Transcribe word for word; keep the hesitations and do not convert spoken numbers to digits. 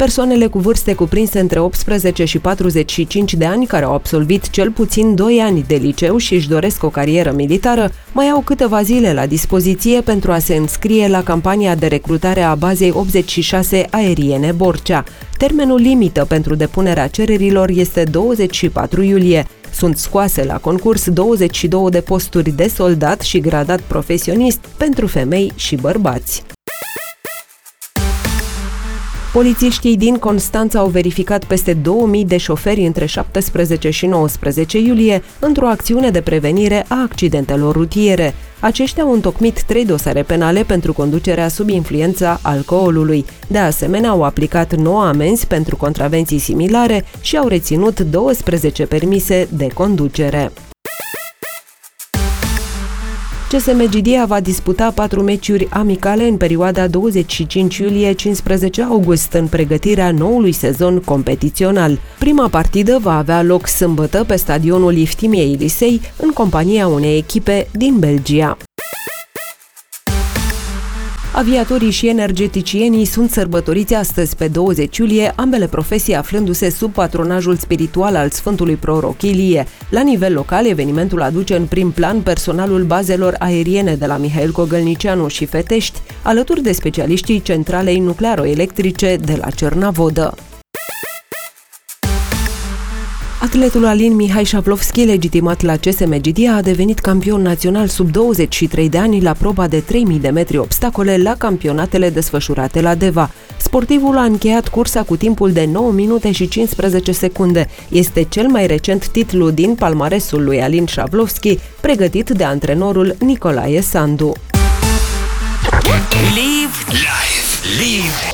Persoanele cu vârste cuprinse între optsprezece și patruzeci și cinci de ani care au absolvit cel puțin doi ani de liceu și își doresc o carieră militară mai au câteva zile la dispoziție pentru a se înscrie la campania de recrutare a bazei optzeci și șase aeriene Borcea. Termenul limită pentru depunerea cererilor este douăzeci și patru iulie. Sunt scoase la concurs douăzeci și două de posturi de soldat și gradat profesionist pentru femei și bărbați. Polițiștii din Constanța au verificat peste două mii de șoferi între șaptesprezece și nouăsprezece iulie într-o acțiune de prevenire a accidentelor rutiere. Aceștia au întocmit trei dosare penale pentru conducerea sub influența alcoolului. De asemenea, au aplicat nouă amenzi pentru contravenții similare și au reținut douăsprezece permise de conducere. C S M Gidia va disputa patru meciuri amicale în perioada douăzeci și cinci iulie - cincisprezece august, în pregătirea noului sezon competițional. Prima partidă va avea loc sâmbătă pe stadionul Iftimiei Lisei, în compania unei echipe din Belgia. Aviatorii și energeticienii sunt sărbătoriți astăzi, pe douăzeci iulie, ambele profesii aflându-se sub patronajul spiritual al Sfântului Proroc Ilie. La nivel local, evenimentul aduce în prim plan personalul bazelor aeriene de la Mihail Cogălnicianu și Fetești, alături de specialiștii centralei nuclearo-electrice de la Cernavodă. Atletul Alin Mihai Șavlovski, legitimat la C S M Gidia, a devenit campion național sub douăzeci și trei de ani la proba de trei mii de metri obstacole la campionatele desfășurate la Deva. Sportivul a încheiat cursa cu timpul de nouă minute și cincisprezece secunde. Este cel mai recent titlu din palmaresul lui Alin Șavlovski, pregătit de antrenorul Nicolae Sandu. Live, live, live.